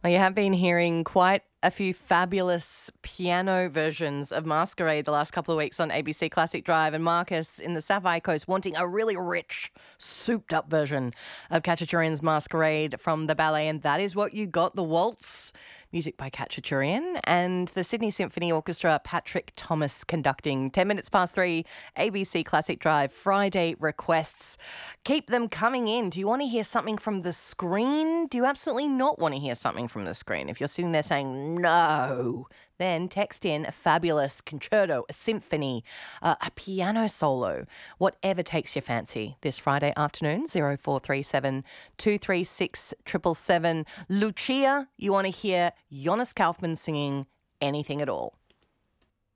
Well, you have been hearing quite a few fabulous piano versions of Masquerade the last couple of weeks on ABC Classic Drive, and Marcus in the Sapphire Coast wanting a really rich, souped up version of Kachachurian's Masquerade from the ballet, and that is what you got, the waltz. Music by Kachachurian and the Sydney Symphony Orchestra, Patrick Thomas conducting. 10 minutes past 3, ABC Classic Drive, Friday requests. Keep them coming in. Do you want to hear something from the screen? Do you absolutely not want to hear something from the screen? If you're sitting there saying no, then text in a fabulous concerto, a symphony, a piano solo, whatever takes your fancy this Friday afternoon, 0437 236 777. Lucia, you want to hear Jonas Kaufmann singing anything at all.